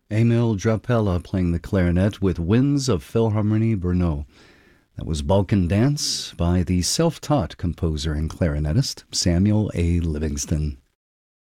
Emil Drapella playing the clarinet with Winds of Philharmonie Brno. That was Balkan Dance by the self-taught composer and clarinetist Samuel A. Livingston.